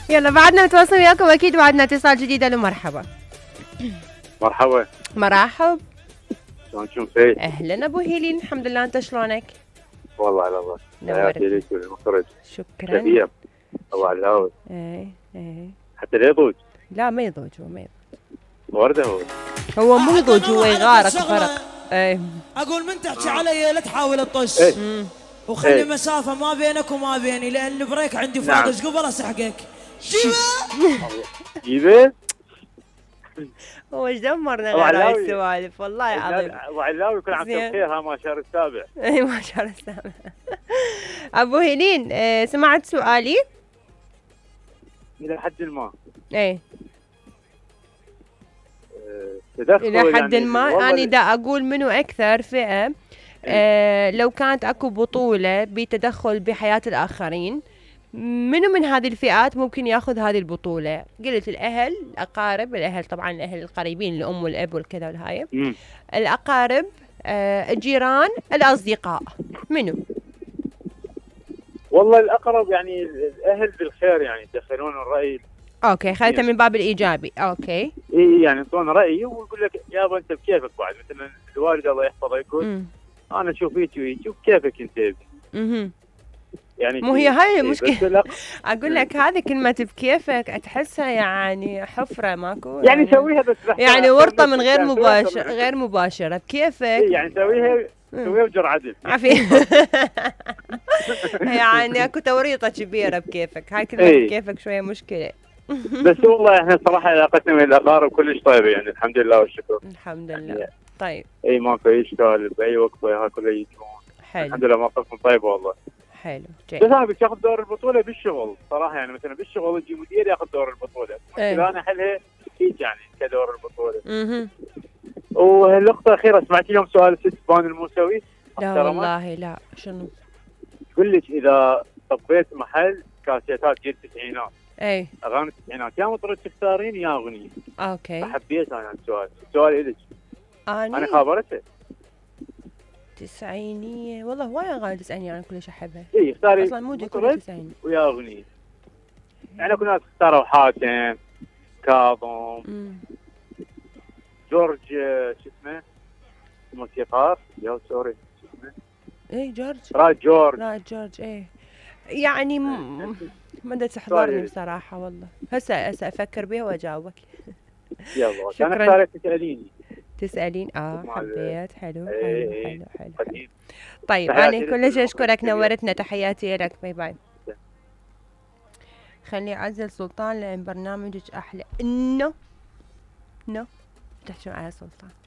يلا بعدنا نتواصل وياكم اكيد، بعدنا اتصال جديد. الو مرحبا. مرحبا. مرحب. شلون فيك؟ اهلا ابو هيلين، الحمد لله، انت شلونك؟ والله على الله. نورت. ليك والمخرج. شكرا. شهير. الله على ايه حتى لا يضوج. لا ما يضوج، هو ما يضوج. ورده هو. هو مو يضوج، هو يغارك فرق. ايه. اقول من تحكي علي لا تحاول تطش. وخلي مسافه ما بينك وما بيني، لان البريك عندي فاضي قبل اسحقك. جيبه. هو ايش دمرنا غير هاي السوالف والله عظيم. ابو علاوي يكون عم بخير. ها ما شهر السابع. اي ما شاء الله السابع. ابو هيلين، سمعت سؤالي؟ الى حد ما. ايه تدخل الى حد يعني ما. انا دا اقول منو اكثر فئة لو كانت اكو بطولة بتدخل بحياة الاخرين، منو من هذه الفئات ممكن ياخذ هذه البطولة؟ قلت الاهل، الاقارب، الاهل طبعا الاهل القريبين، الام والاب والكذا والهاي، الاقارب، الجيران، الاصدقاء، منو؟ والله الاقرب يعني الاهل بالخير، يعني يدخلون الراي. اوكي خليته من باب الايجابي. اوكي اي يعني يعطون راي ويقول لك يابا انت بكيفك. بعد مثلا الوالد الله يحفظه يقول انا اشوف هيك وهيك وبكيفك انت. يعني مو هي هاي المشكلة. اقول لك هذه كلمة بكيفك تحسها يعني حفرة ماكو، يعني سويها بس يعني ورطة من غير مباشر، غير مباشرة بكيفك. يعني سويها بجر عدل. عفيف. يعني اكو توريطة كبيرة بكيفك، هاي كلمة بكيفك شوية مشكلة. بس والله احنا صراحة علاقتنا من الاقارب كلش طيبة، يعني الحمد لله والشكر. الحمد لله. طيب اي ماكو اي اشكال باي وقت وياها كله يجون. حلو الحمد لله موقفهم طيب والله. حلو جيد. بس انا بدي اخذ دور البطولة بالشغل صراحة، يعني مثلا بالشغل يجي مدير ياخذ دور البطولة. انا احلها هيك يعني كدور البطولة. والنقطة الأخيرة، سمعتي اليوم سؤال ست بان الموسوي؟ لا والله لا، شنو؟ يقول لك إذا طبيت محل كاسيتات جيل التسعينات، اي أغاني التسعينات، يا مطرب تختارين يا أغنية. اوكي فحبيت أنا السؤال إلك. أنا خابرته تسعينية، والله هواي أغاني تسعينية أنا كلش أحبها. إي اختاري أصلا مودي كله تسعيني ويا أغنية. يعني كنا اختاروا حاتم، كاظم، جورج شو اسمه؟ موسيقار يا سوري شو اسمه؟ ايه جورج. راد جورج ايه. يعني ما بدها تحضرني بصراحة والله. هسه أفكر بيها وأجاوبك. يلا أنا اختاريت تسألين. حبيت. حلو. طيب أنا كلش أشكرك، نورتنا، تحياتي لك. باي باي. خلي أعزل سلطان لأن برنامجك أحلى. نو تحكي على سلطان.